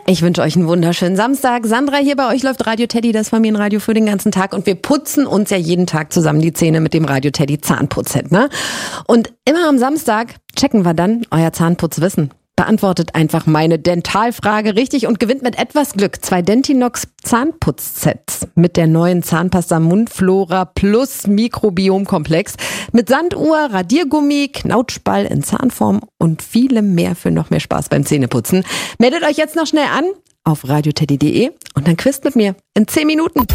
Ich wünsche euch einen wunderschönen Samstag. Sandra hier bei euch läuft Radio Teddy, das Familienradio für den ganzen Tag. Und wir putzen uns ja jeden Tag zusammen die Zähne mit dem Radio Teddy Zahnputzset, ne? Und immer am Samstag checken wir dann euer Zahnputzwissen. Beantwortet einfach meine Dentalfrage richtig und gewinnt mit etwas Glück 2 Dentinox Zahnputzsets mit der neuen Zahnpasta Mundflora Plus Mikrobiomkomplex mit Sanduhr, Radiergummi, Knautschball in Zahnform und vielem mehr für noch mehr Spaß beim Zähneputzen. Meldet euch jetzt noch schnell an auf radioteddy.de und dann quizt mit mir in 10 Minuten.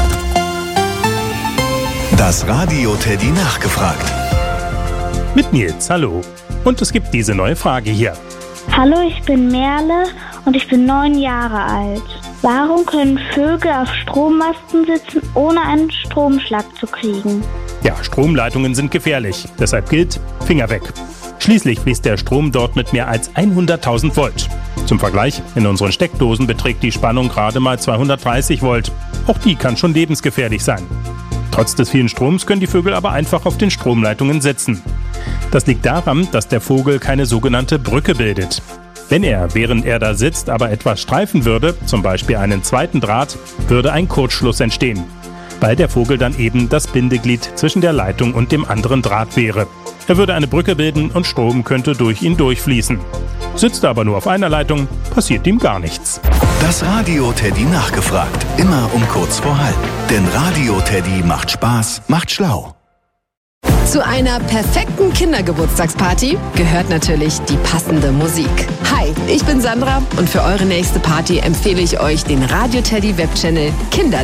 Das Radio Teddy nachgefragt. Mit Nils, hallo. Und es gibt diese neue Frage hier. Hallo, ich bin Merle und ich bin 9 Jahre alt. Warum können Vögel auf Strommasten sitzen, ohne einen Stromschlag zu kriegen? Ja, Stromleitungen sind gefährlich. Deshalb gilt, Finger weg. Schließlich fließt der Strom dort mit mehr als 100.000 Volt. Zum Vergleich, in unseren Steckdosen beträgt die Spannung gerade mal 230 Volt. Auch die kann schon lebensgefährlich sein. Trotz des vielen Stroms können die Vögel aber einfach auf den Stromleitungen sitzen. Das liegt daran, dass der Vogel keine sogenannte Brücke bildet. Wenn er, während er da sitzt, aber etwas streifen würde, zum Beispiel einen zweiten Draht, würde ein Kurzschluss entstehen, weil der Vogel dann eben das Bindeglied zwischen der Leitung und dem anderen Draht wäre. Er würde eine Brücke bilden und Strom könnte durch ihn durchfließen. Sitzt er aber nur auf einer Leitung, passiert ihm gar nichts. Das Radio Teddy nachgefragt. Immer um kurz vor halb. Denn Radio Teddy macht Spaß, macht schlau. Zu einer perfekten Kindergeburtstagsparty gehört natürlich die passende Musik. Hi, ich bin Sandra und für eure nächste Party empfehle ich euch den Radio Teddy Webchannel Kinder